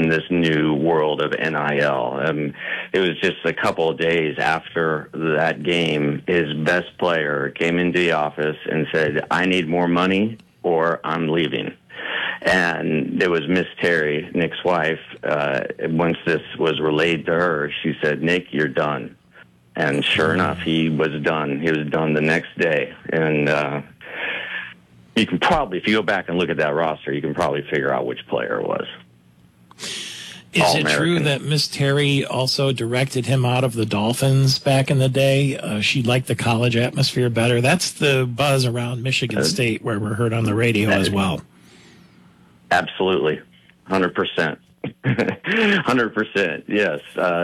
in this new world of NIL. It was just a couple of days after that game, his best player came into the office and said, "I need more money or I'm leaving." And it was Miss Terry, Nick's wife. Once this was relayed to her, she said, "Nick, you're done." And sure enough, he was done. He was done the next day. And you can probably, if you go back and look at that roster, you can probably figure out which player it was. Is it true that Miss Terry also directed him out of the Dolphins back in the day? She liked the college atmosphere better. That's the buzz around Michigan State, where we're heard on the radio as well. Absolutely. 100%. 100%. Yes.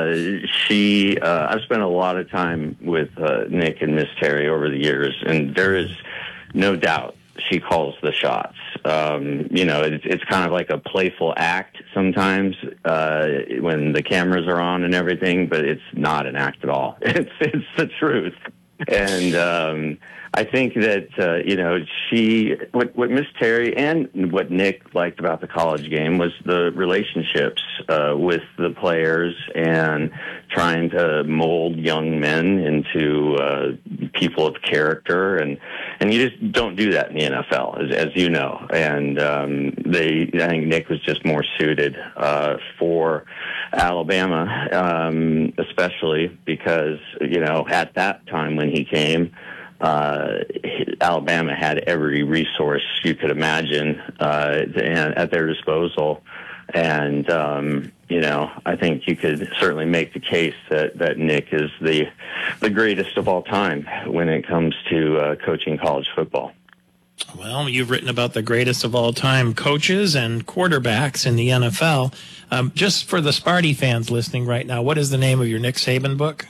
I've spent a lot of time with Nick and Miss Terry over the years, and there is no doubt she calls the shots. It's kind of like a playful act sometimes when the cameras are on and everything, but it's not an act at all. It's the truth. And I think that what Miss Terry and what Nick liked about the college game was the relationships with the players and trying to mold young men into people of character, and you just don't do that in the NFL, as you know. And I think Nick was just more suited for Alabama, especially because at that time when he came, Alabama had every resource you could imagine at their disposal. And, I think you could certainly make the case that Nick is the greatest of all time when it comes to coaching college football. Well, you've written about the greatest of all time coaches and quarterbacks in the NFL. Just for the Sparty fans listening right now, what is the name of your Nick Saban book?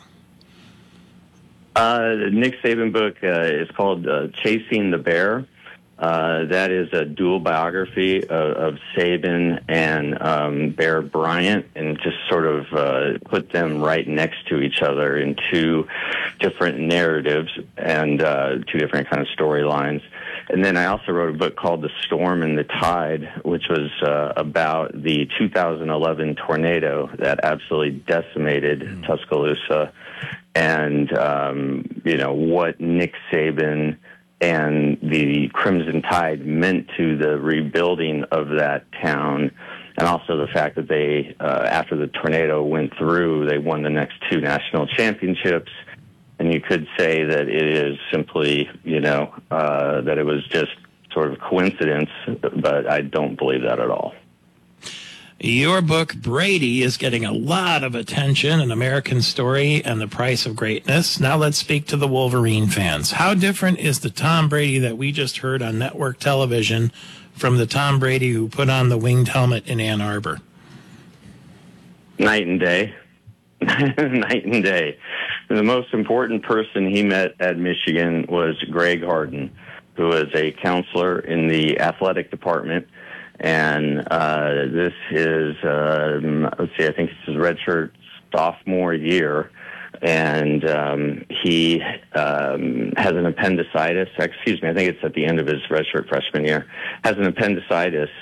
The Nick Saban book is called Chasing the Bear. That is a dual biography of Saban and Bear Bryant, and just sort of put them right next to each other in two different narratives and two different kind of storylines. And then I also wrote a book called The Storm and the Tide, which was about the 2011 tornado that absolutely decimated Tuscaloosa, and what Nick Saban and the Crimson Tide meant to the rebuilding of that town, and also the fact that they, after the tornado went through, they won the next two national championships. And you could say that it is simply, that it was just sort of coincidence, but I don't believe that at all. Your book, Brady, is getting a lot of attention, An American Story and the Price of Greatness. Now let's speak to the Wolverine fans. How different is the Tom Brady that we just heard on network television from the Tom Brady who put on the winged helmet in Ann Arbor? Night and day. Night and day. The most important person he met at Michigan was Greg Harden, who was a counselor in the athletic department. And this is, I think it's his redshirt sophomore year. And he has an appendicitis. Excuse me, I think it's at the end of his redshirt freshman year. Has an appendicitis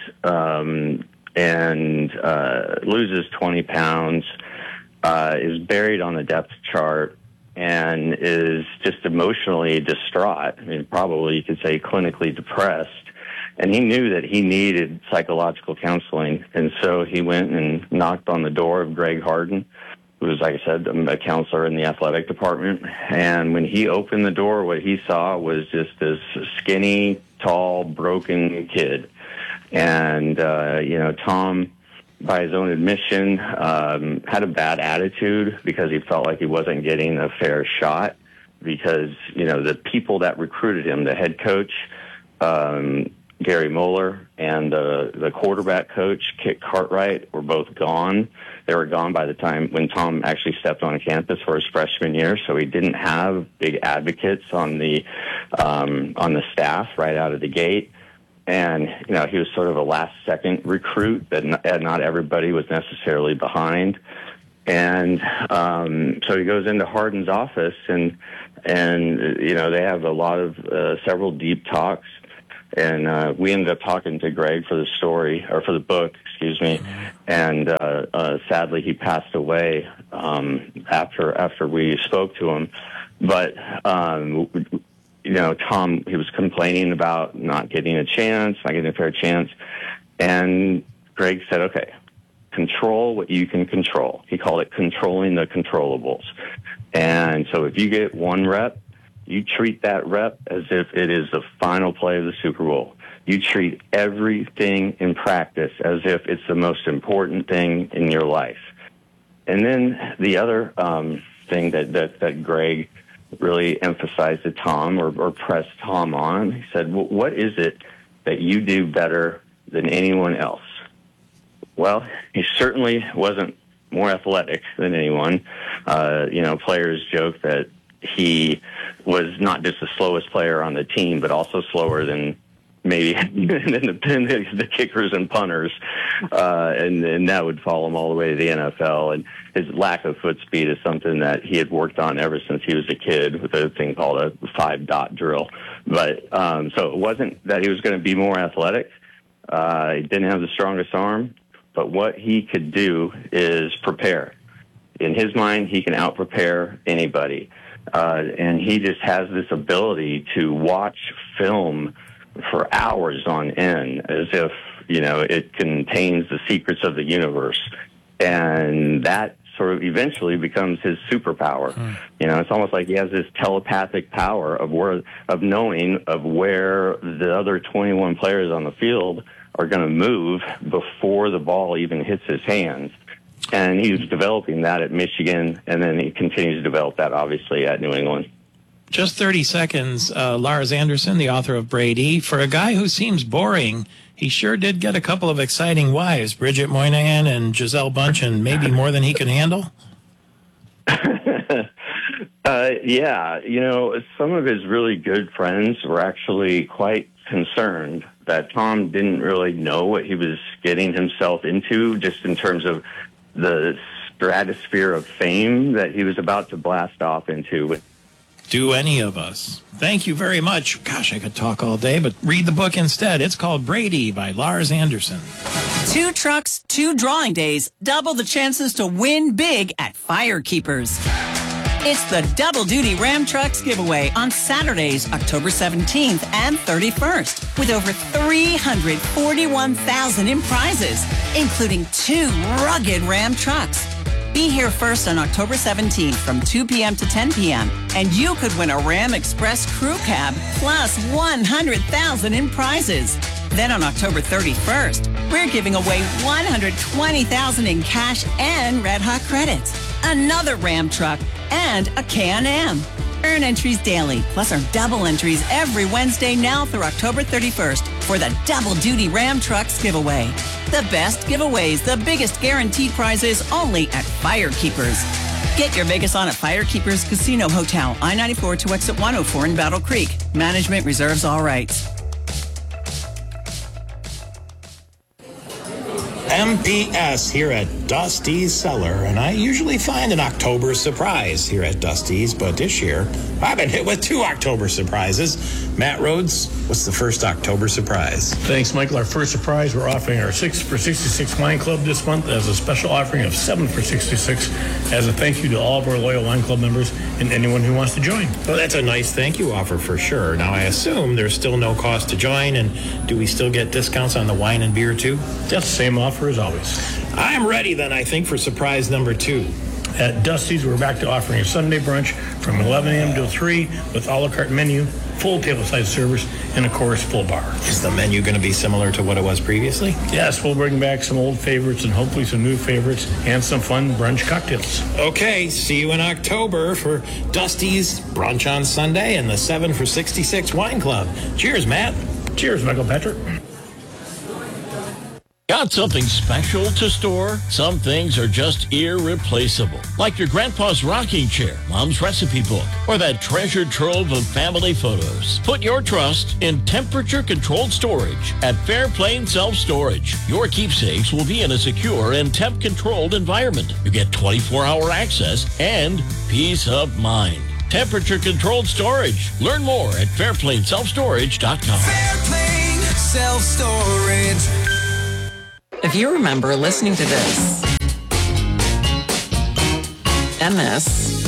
and loses 20 pounds, is buried on the depth chart, and is just emotionally distraught. I mean, probably you could say clinically depressed. And he knew that he needed psychological counseling. And so he went and knocked on the door of Greg Harden, who was, like I said, a counselor in the athletic department. And when he opened the door, what he saw was just this skinny, tall, broken kid. And, Tom, by his own admission, had a bad attitude because he felt like he wasn't getting a fair shot because, the people that recruited him, the head coach, Gary Moeller, and the quarterback coach, Kit Cartwright, were both gone. They were gone by the time when Tom actually stepped on campus for his freshman year, so he didn't have big advocates on the staff right out of the gate. And, he was sort of a last-second recruit that not everybody was necessarily behind. And so he goes into Harden's office, and they have a lot of several deep talks. And we ended up talking to Greg for the book, and sadly he passed away after we spoke to him. But Tom, he was complaining about not getting a chance, not getting a fair chance, and Greg said, "Okay, control what you can control." He called it controlling the controllables. And so if you get one rep, you treat that rep as if it is the final play of the Super Bowl. You treat everything in practice as if it's the most important thing in your life. And then the other thing that Greg really emphasized to Tom or pressed Tom on, he said, well, what is it that you do better than anyone else? Well, he certainly wasn't more athletic than anyone. Players joke that he was not just the slowest player on the team, but also slower than maybe the kickers and punters, and that would follow him all the way to the NFL. And his lack of foot speed is something that he had worked on ever since he was a kid with a thing called a 5-dot drill. But so it wasn't that he was going to be more athletic. He didn't have the strongest arm, but what he could do is prepare. In his mind, he can out-prepare anybody. And he just has this ability to watch film for hours on end as if, it contains the secrets of the universe. And that sort of eventually becomes his superpower. It's almost like he has this telepathic power of knowing of where the other 21 players on the field are going to move before the ball even hits his hands. And he was developing that at Michigan, and then he continues to develop that, obviously, at New England. Just 30 seconds, Lars Anderson, the author of Brady. For a guy who seems boring, he sure did get a couple of exciting wives, Bridget Moynihan and Giselle Bunch, and maybe more than he can handle? Yeah. Some of his really good friends were actually quite concerned that Tom didn't really know what he was getting himself into, just in terms of the stratosphere of fame that he was about to blast off into. Do any of us. Thank you very much. Gosh, I could talk all day, but read the book instead. It's called Brady by Lars Anderson. 2 trucks, 2 drawing days, double the chances to win big at Firekeepers. It's the Double Duty Ram Trucks giveaway on Saturdays, October 17th and 31st, with over $341,000 in prizes, including 2 rugged Ram trucks. Be here first on October 17th from 2 p.m. to 10 p.m., and you could win a Ram Express crew cab plus $100,000 in prizes. Then on October 31st, we're giving away $120,000 in cash and Red Hot credits, another Ram truck, and a Can-Am. Earn entries daily, plus earn double entries every Wednesday now through October 31st for the Double Duty Ram Trucks giveaway. The best giveaways, the biggest guaranteed prizes, only at Firekeepers. Get your Vegas on at Firekeepers Casino Hotel, I-94 to exit 104 in Battle Creek. Management reserves all rights. MPS here at Dusty's Cellar, and I usually find an October surprise here at Dusty's, but this year I've been hit with 2 October surprises. Matt Rhodes, what's the first October surprise? Thanks, Michael. Our first surprise, we're offering our 6 for 66 wine club this month as a special offering of 7 for 66 as a thank you to all of our loyal wine club members and anyone who wants to join. Well, that's a nice thank you offer for sure. Now, I assume there's still no cost to join, and do we still get discounts on the wine and beer too? That's the same offer as always. I'm ready then, I think, for surprise number 2. At Dusty's, we're back to offering a Sunday brunch from 11 a.m. till 3 with a la carte menu, full table-side service, and, of course, full bar. Is the menu going to be similar to what it was previously? Yes, we'll bring back some old favorites and hopefully some new favorites and some fun brunch cocktails. Okay, see you in October for Dusty's Brunch on Sunday and the 7 for 66 Wine Club. Cheers, Matt. Cheers, Michael Patrick. Got something special to store? Some things are just irreplaceable. Like your grandpa's rocking chair, mom's recipe book, or that treasured trove of family photos. Put your trust in temperature-controlled storage at Fairplane Self-Storage. Your keepsakes will be in a secure and temp-controlled environment. You get 24-hour access and peace of mind. Temperature-controlled storage. Learn more at fairplaneselfstorage.com. Fairplane Self-Storage. If you remember listening to this and this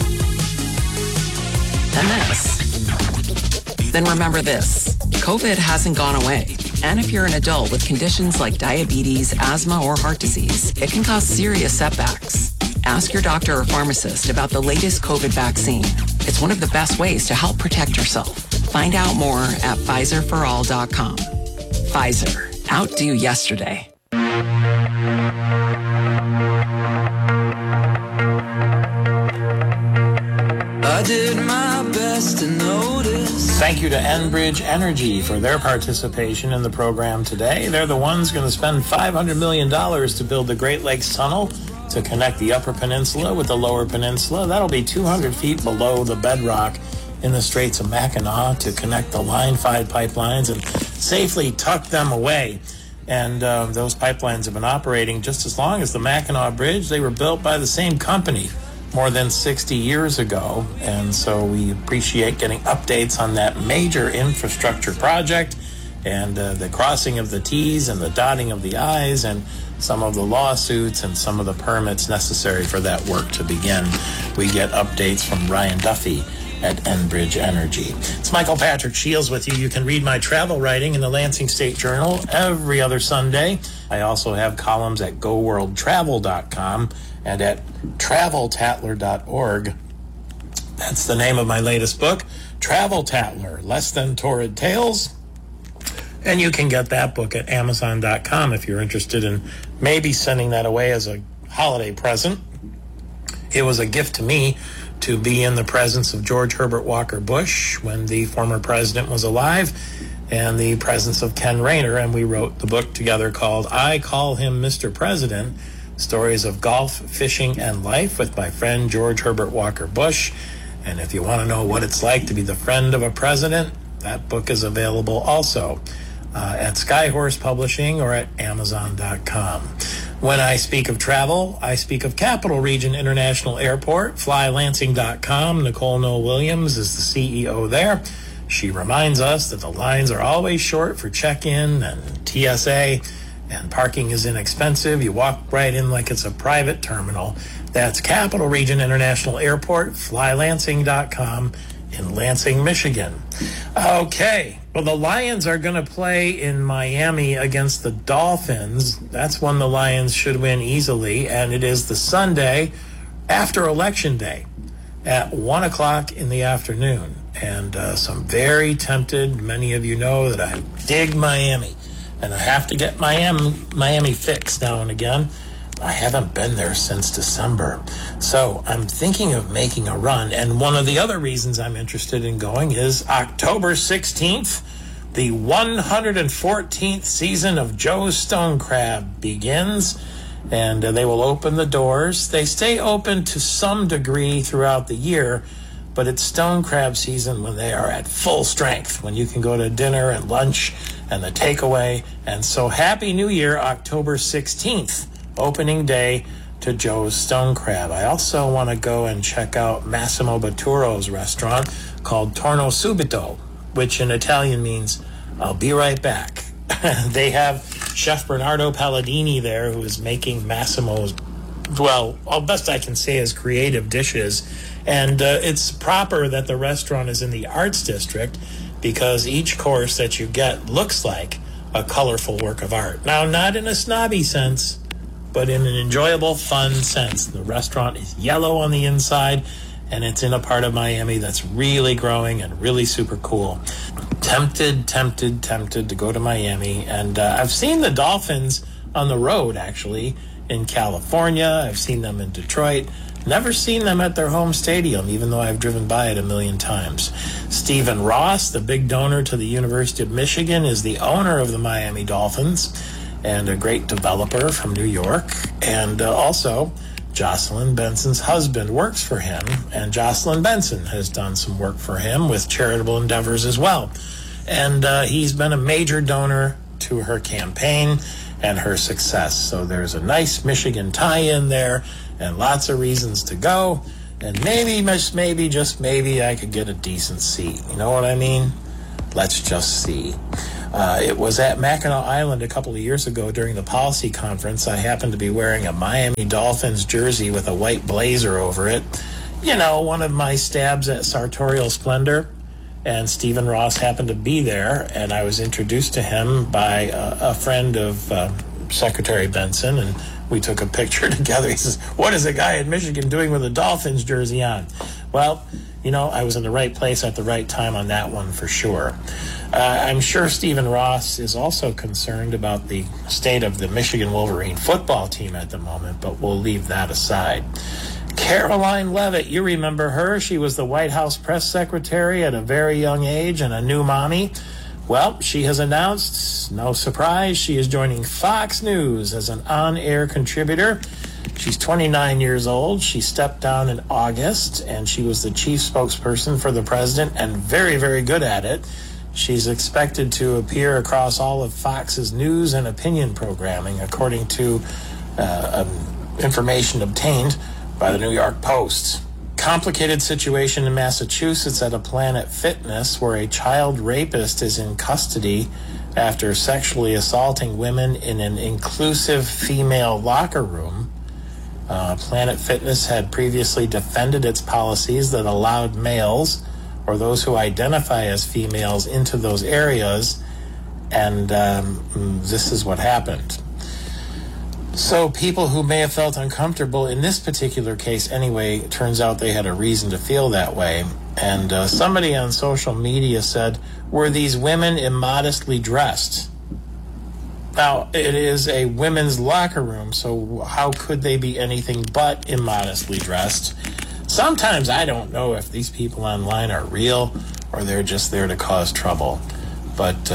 and this, then remember this. COVID hasn't gone away. And if you're an adult with conditions like diabetes, asthma, or heart disease, it can cause serious setbacks. Ask your doctor or pharmacist about the latest COVID vaccine. It's one of the best ways to help protect yourself. Find out more at PfizerForAll.com. Pfizer. Outdo yesterday. I did my best to notice. Thank you to Enbridge Energy for their participation in the program today. They're the ones going to spend $500 million to build the Great Lakes Tunnel to connect the Upper Peninsula with the Lower Peninsula. That'll be 200 feet below the bedrock in the Straits of Mackinac to connect the Line 5 pipelines and safely tuck them away. And those pipelines have been operating just as long as the Mackinac Bridge. They were built by the same company more than 60 years ago. And so we appreciate getting updates on that major infrastructure project and the crossing of the T's and the dotting of the I's and some of the lawsuits and some of the permits necessary for that work to begin. We get updates from Ryan Duffy at Enbridge Energy. It's Michael Patrick Shields with you. You can read my travel writing in the Lansing State Journal every other Sunday. I also have columns at GoWorldTravel.com and at TravelTatler.org. That's the name of my latest book, Travel Tatler, Less Than Torrid Tales. And you can get that book at Amazon.com if you're interested in maybe sending that away as a holiday present. It was a gift to me to be in the presence of George Herbert Walker Bush when the former president was alive, and the presence of Ken Rayner, and we wrote the book together called I Call Him Mr. President, Stories of Golf, Fishing, and Life with my friend George Herbert Walker Bush. And if you want to know what it's like to be the friend of a president, that book is available also at Skyhorse Publishing or at Amazon.com. When I speak of travel, I speak of Capital Region International Airport, FlyLansing.com. Nicole Noel Williams is the CEO there. She reminds us that the lines are always short for check-in and TSA, and parking is inexpensive. You walk right in like it's a private terminal. That's Capital Region International Airport, FlyLansing.com in Lansing, Michigan. Okay. Well, the Lions are going to play in Miami against the Dolphins. That's when the Lions should win easily, and it is the Sunday after Election Day at 1 o'clock in the afternoon. And some very tempted, many of you know that I dig Miami, and I have to get Miami fixed now and again. I haven't been there since December. So I'm thinking of making a run. And one of the other reasons I'm interested in going is October 16th, the 114th season of Joe's Stone Crab begins. And they will open the doors. They stay open to some degree throughout the year, but it's stone crab season when they are at full strength, when you can go to dinner and lunch and the takeaway. And so Happy New Year, October 16th. Opening day to Joe's Stone Crab. I also want to go and check out Massimo Botturo's restaurant called Torno Subito, which in Italian means I'll be right back. They have Chef Bernardo Palladini there, who is making Massimo's, well, all best I can say is creative dishes. And it's proper that the restaurant is in the Arts District because each course that you get looks like a colorful work of art. Now, not in a snobby sense, but in an enjoyable, fun sense. The restaurant is yellow on the inside, and it's in a part of Miami that's really growing and really super cool. Tempted to go to Miami. And I've seen the Dolphins on the road, actually, in California. I've seen them in Detroit. Never seen them at their home stadium, even though I've driven by it a million times. Stephen Ross, the big donor to the University of Michigan, is the owner of the Miami Dolphins and a great developer from New York. And also, Jocelyn Benson's husband works for him, and Jocelyn Benson has done some work for him with charitable endeavors as well. And he's been a major donor to her campaign and her success. So there's a nice Michigan tie-in there and lots of reasons to go. And maybe, just maybe, I could get a decent seat. You know what I mean? Let's just see. It was at Mackinac Island a couple of years ago during the policy conference. I happened to be wearing a Miami Dolphins jersey with a white blazer over it. You know, one of my stabs at sartorial splendor. And Stephen Ross happened to be there, and I was introduced to him by a friend of Secretary Benson, and we took a picture together. He says, "What is a guy in Michigan doing with a Dolphins jersey on?" Well, you know, I was in the right place at the right time on that one for sure. I'm sure Stephen Ross is also concerned about the state of the Michigan Wolverine football team at the moment, but we'll leave that aside. Caroline Leavitt, you remember her. She was the White House press secretary at a very young age and a new mommy. Well, she has announced, no surprise, she is joining Fox News as an on-air contributor. She's 29 years old. She stepped down in August, and she was the chief spokesperson for the president and very, very good at it. She's expected to appear across all of Fox's news and opinion programming, according to information obtained by the New York Post. Complicated situation in Massachusetts at a Planet Fitness where a child rapist is in custody after sexually assaulting women in an inclusive female locker room. Planet Fitness had previously defended its policies that allowed males or those who identify as females into those areas, and this is what happened. So people who may have felt uncomfortable in this particular case anyway, it turns out they had a reason to feel that way. And somebody on social media said, were these women immodestly dressed? Now, it is a women's locker room, so how could they be anything but immodestly dressed? Sometimes I don't know if these people online are real or they're just there to cause trouble. But,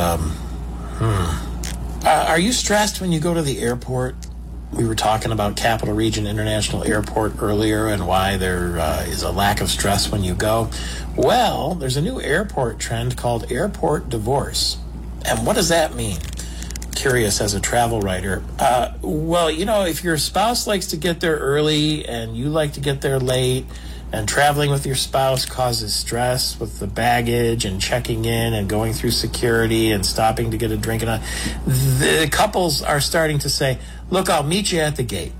are you stressed when you go to the airport? We were talking about Capital Region International Airport earlier and why there is a lack of stress when you go. Well, there's a new airport trend called airport divorce. And what does that mean? Curious as a travel writer. Well, you know, if your spouse likes to get there early and you like to get there late, and traveling with your spouse causes stress with the baggage and checking in and going through security and stopping to get a drink, and the couples are starting to say, look, I'll meet you at the gate.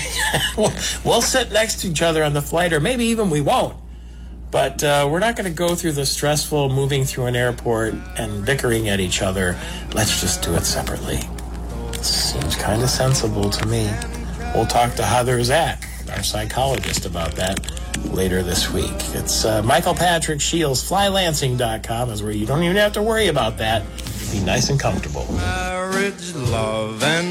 We'll sit next to each other on the flight, or maybe even we won't. But we're not going to go through the stressful moving through an airport and bickering at each other. Let's just do it separately. Seems kind of sensible to me. We'll talk to Heather Zack, our psychologist, about that later this week. It's Michael Patrick Shields. FlyLansing.com is where you don't even have to worry about that. Be nice and comfortable. Marriage, love, and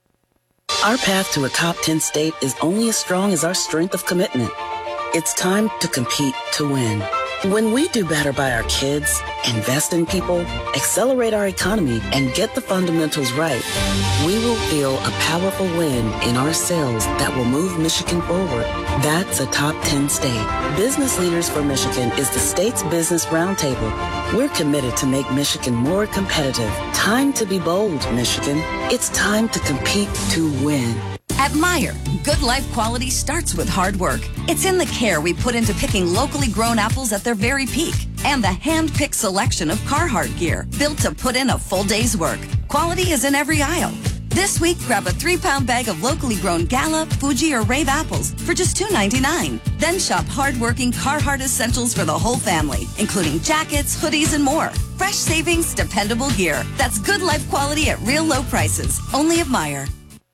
Our path to a top 10 state is only as strong as our strength of commitment. It's time to compete to win. When we do better by our kids, invest in people, accelerate our economy, and get the fundamentals right, we will feel a powerful win in our sales that will move Michigan forward. That's a top 10 state. Business Leaders for Michigan is the state's business roundtable. We're committed to make Michigan more competitive. Time to be bold, Michigan. It's time to compete to win. At Meijer, good life quality starts with hard work. It's in the care we put into picking locally grown apples at their very peak, and the hand-picked selection of Carhartt gear built to put in a full day's work. Quality is in every aisle. This week, grab a 3-pound bag of locally grown Gala, Fuji, or Rave apples for just $2.99. Then shop hard-working Carhartt essentials for the whole family, including jackets, hoodies, and more. Fresh savings, dependable gear. That's good life quality at real low prices. Only at Meijer.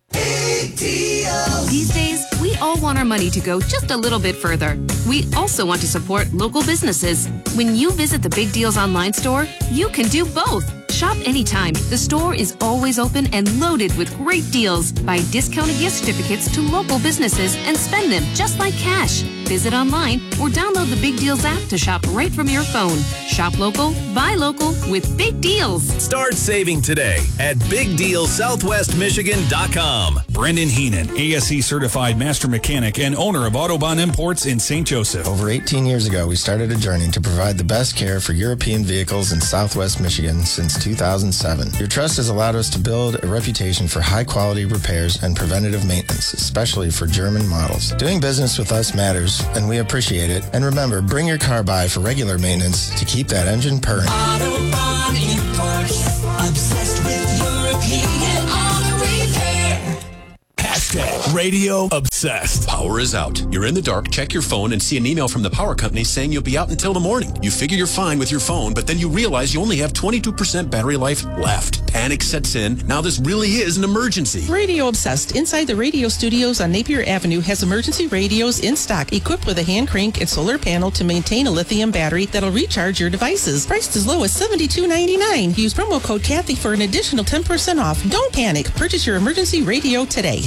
These days, we all want our money to go just a little bit further. We also want to support local businesses. When you visit the Big Deals online store, you can do both. Shop anytime. The store is always open and loaded with great deals. Buy discounted gift certificates to local businesses and spend them just like cash. Visit online or download the Big Deals app to shop right from your phone. Shop local, buy local with Big Deals. Start saving today at BigDealSouthwestMichigan.com. Brendan Heenan, ASE certified master mechanic and owner of Autobahn Imports in St. Joseph. Over 18 years ago, we started a journey to provide the best care for European vehicles in Southwest Michigan since 2007. Your trust has allowed us to build a reputation for high-quality repairs and preventative maintenance, especially for German models. Doing business with us matters, and we appreciate it. And remember, bring your car by for regular maintenance to keep that engine purring. Autobahn Imports. sports. Obsessed with European auto repair. Hashtag Radio Obsessed. Power is out. You're in the dark, check your phone, and see an email from the power company saying you'll be out until the morning. You figure you're fine with your phone, but then you realize you only have 22% battery life left. Panic sets in. Now this really is an emergency. Radio Obsessed, inside the radio studios on Napier Avenue, has emergency radios in stock, equipped with a hand crank and solar panel to maintain a lithium battery that'll recharge your devices. Priced as low as $72.99. Use promo code Kathy for an additional 10% off. Don't panic. Purchase your emergency radio today.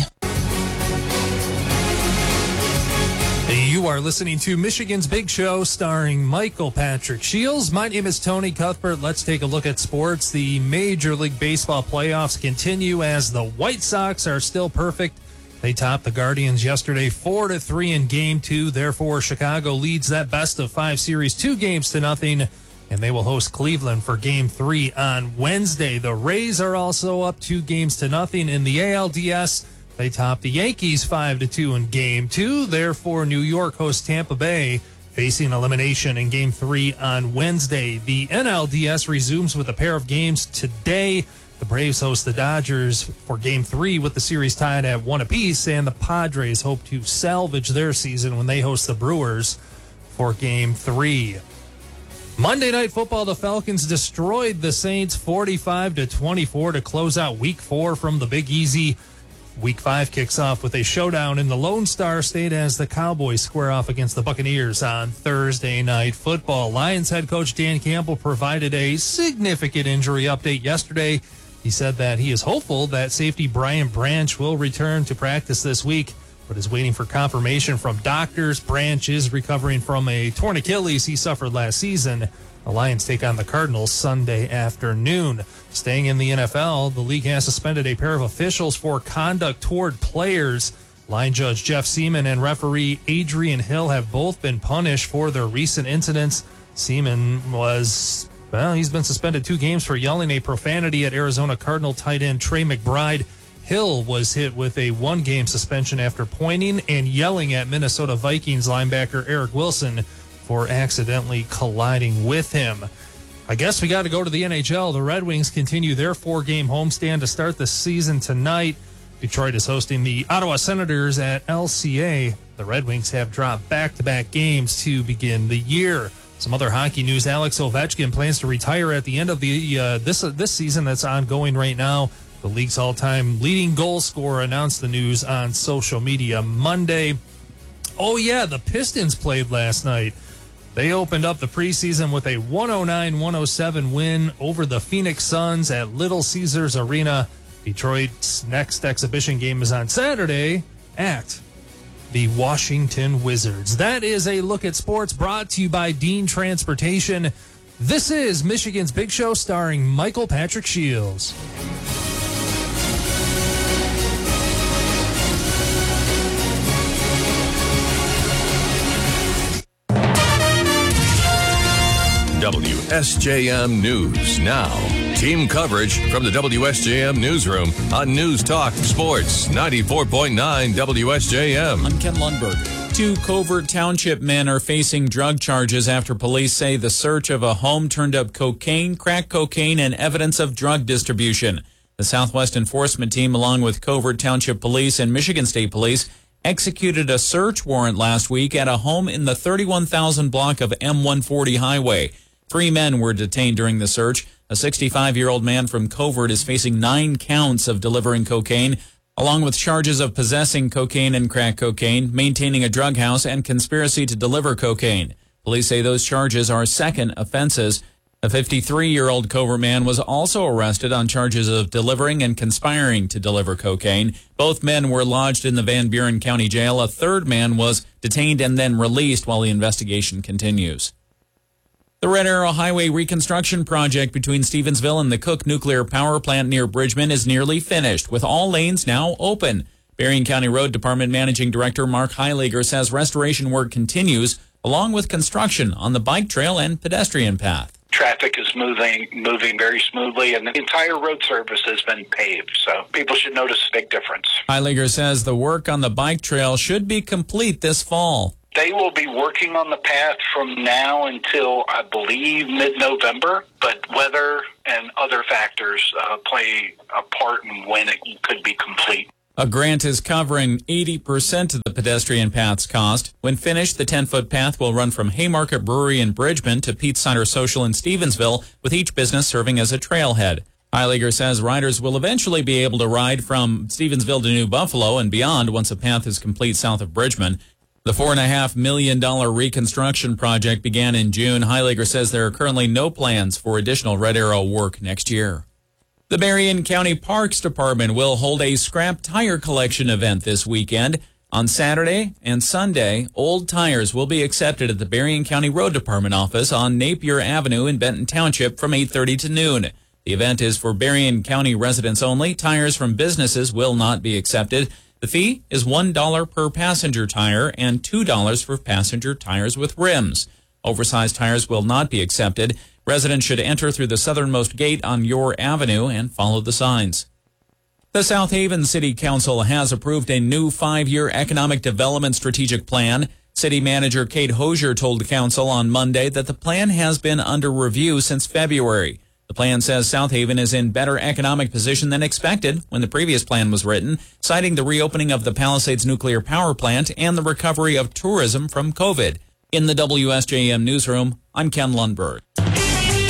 You are listening to Michigan's Big Show, starring Michael Patrick Shields. My name is Tony Cuthbert. Let's take a look at sports. The Major League Baseball playoffs continue as the White Sox are still perfect. They topped the Guardians yesterday 4-3 in Game 2. Therefore, Chicago leads that best-of-5 series 2-0, and they will host Cleveland for Game 3 on Wednesday. The Rays are also up 2-0 in the ALDS. They topped the Yankees 5-2 in Game 2. Therefore, New York hosts Tampa Bay, facing elimination in Game 3 on Wednesday. The NLDS resumes with a pair of games today. The Braves host the Dodgers for Game 3 with the series tied at 1 apiece, and the Padres hope to salvage their season when they host the Brewers for Game 3. Monday Night Football, the Falcons destroyed the Saints 45-24 to close out Week 4 from the Big Easy. Week 5 kicks off with a showdown in the Lone Star State as the Cowboys square off against the Buccaneers on Thursday Night Football. Lions head coach Dan Campbell provided a significant injury update yesterday. He said that he is hopeful that safety Brian Branch will return to practice this week, but is waiting for confirmation from doctors. Branch is recovering from a torn Achilles he suffered last season. The Lions take on the Cardinals Sunday afternoon. Staying in the NFL, the league has suspended a pair of officials for conduct toward players. Line judge Jeff Seaman and referee Adrian Hill have both been punished for their recent incidents. Seaman he's been suspended 2 games for yelling a profanity at Arizona Cardinal tight end Trey McBride. Hill was hit with a 1-game suspension after pointing and yelling at Minnesota Vikings linebacker Eric Wilson for accidentally colliding with him. I guess we got to go to the NHL. The Red Wings continue their 4-game homestand to start the season tonight. Detroit is hosting the Ottawa Senators at LCA. The Red Wings have dropped back-to-back games to begin the year. Some other hockey news: Alex Ovechkin plans to retire at the end of the this season that's ongoing right now. The league's all-time leading goal scorer announced the news on social media Monday. Oh yeah, the Pistons played last night. They opened up the preseason with a 109-107 win over the Phoenix Suns at Little Caesars Arena. Detroit's next exhibition game is on Saturday at the Washington Wizards. That is a look at sports brought to you by Dean Transportation. This is Michigan's Big Show, starring Michael Patrick Shields. WSJM News now. Team coverage from the WSJM Newsroom on News Talk Sports 94.9 WSJM. I'm Ken Lundberg. 2 Covert Township men are facing drug charges after police say the search of a home turned up cocaine, crack cocaine, and evidence of drug distribution. The Southwest Enforcement Team, along with Covert Township Police and Michigan State Police, executed a search warrant last week at a home in the 31,000 block of M140 Highway. 3 men were detained during the search. A 65-year-old man from Covert is facing 9 counts of delivering cocaine, along with charges of possessing cocaine and crack cocaine, maintaining a drug house, and conspiracy to deliver cocaine. Police say those charges are second offenses. A 53-year-old Covert man was also arrested on charges of delivering and conspiring to deliver cocaine. Both men were lodged in the Van Buren County Jail. A third man was detained and then released while the investigation continues. The Red Arrow Highway reconstruction project between Stevensville and the Cook Nuclear Power Plant near Bridgman is nearly finished, with all lanes now open. Berrien County Road Department Managing Director Mark Heiliger says restoration work continues, along with construction on the bike trail and pedestrian path. Traffic is moving very smoothly, and the entire road surface has been paved, so people should notice a big difference. Heiliger says the work on the bike trail should be complete this fall. They will be working on the path from now until, I believe, mid-November, but weather and other factors play a part in when it could be complete. A grant is covering 80% of the pedestrian path's cost. When finished, the 10-foot path will run from Haymarket Brewery in Bridgman to Pete's Cider Social in Stevensville, with each business serving as a trailhead. Heiliger says riders will eventually be able to ride from Stevensville to New Buffalo and beyond once the path is complete south of Bridgman. The $4.5 million reconstruction project began in June. Heiliger says there are currently no plans for additional Red Arrow work next year. The Berrien County Parks Department will hold a scrap tire collection event this weekend. On Saturday and Sunday, old tires will be accepted at the Berrien County Road Department office on Napier Avenue in Benton Township from 8:30 to noon. The event is for Berrien County residents only. Tires from businesses will not be accepted. The fee is $1 per passenger tire and $2 for passenger tires with rims. Oversized tires will not be accepted. Residents should enter through the southernmost gate on your avenue and follow the signs. The South Haven City Council has approved a new 5-year economic development strategic plan. City Manager Kate Hosier told the council on Monday that the plan has been under review since February. The plan says South Haven is in better economic position than expected when the previous plan was written, citing the reopening of the Palisades nuclear power plant and the recovery of tourism from COVID. In the WSJM newsroom, I'm Ken Lundberg.